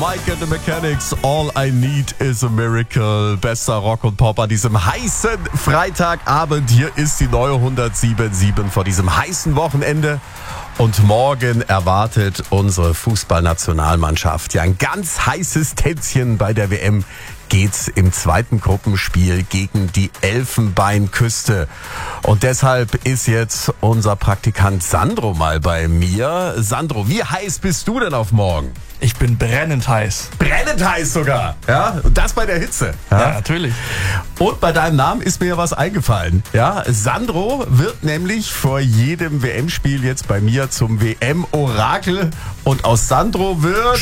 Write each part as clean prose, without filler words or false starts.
Mike and the Mechanics, All I Need is a Miracle. Bester Rock und Pop an diesem heißen Freitagabend. Hier ist die neue 107.7 vor diesem heißen Wochenende. Und morgen erwartet unsere Fußballnationalmannschaft ja ein ganz heißes Tänzchen bei der WM. Geht's im zweiten Gruppenspiel gegen die Elfenbeinküste. Und deshalb ist jetzt unser Praktikant Sandro mal bei mir. Sandro, wie heiß bist du denn auf morgen? Ich bin brennend heiß. Brennend heiß sogar, ja? Und das bei der Hitze. Ja, natürlich. Und bei deinem Namen ist mir ja was eingefallen. Ja, Sandro wird nämlich vor jedem WM-Spiel jetzt bei mir zum WM-Orakel. Und aus Sandro wird...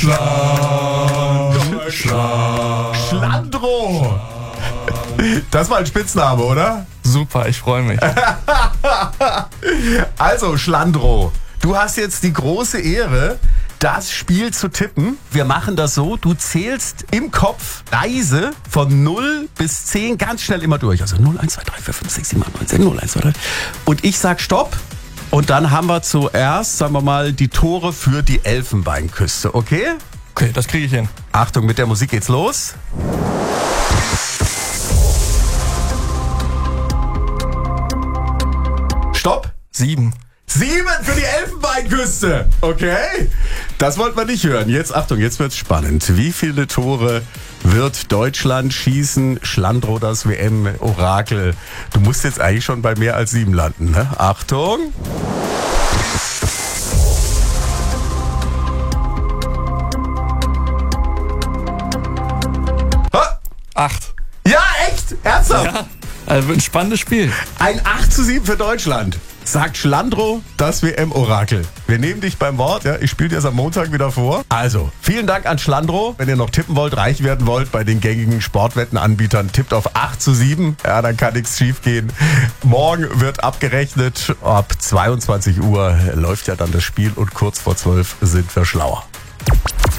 Schlandro! Das war ein Spitzname, oder? Super, ich freue mich. Also, Schlandro, du hast jetzt die große Ehre, das Spiel zu tippen. Wir machen das so, du zählst im Kopf Reise von 0 bis 10 ganz schnell immer durch. Also 0, 1, 2, 3, 4, 5, 6, 7, 8, 9, 10, 0, 1, 2, 3. Und ich sag Stopp. Und dann haben wir zuerst, sagen wir mal, die Tore für die Elfenbeinküste, okay? Okay, das kriege ich hin. Achtung, mit der Musik geht's los. Stopp. 7. 7 für die Elfenbeinküste. Okay, das wollten wir nicht hören. Jetzt, Achtung, jetzt wird's spannend. Wie viele Tore wird Deutschland schießen? Schlandro, das WM-Orakel. Du musst jetzt eigentlich schon bei mehr als 7 landen, ne? Achtung. Ha! 8. Ja, echt? Ernsthaft? Ja, also wird ein spannendes Spiel. Ein 8:7 für Deutschland. Sagt Schlandro, das WM-Orakel. Wir nehmen dich beim Wort. Ja, ich spiele dir das am Montag wieder vor. Also, vielen Dank an Schlandro. Wenn ihr noch tippen wollt, reich werden wollt bei den gängigen Sportwettenanbietern, tippt auf 8:7. Ja, dann kann nichts schief gehen. Morgen wird abgerechnet. Ab 22 Uhr läuft ja dann das Spiel und kurz vor 12 sind wir schlauer.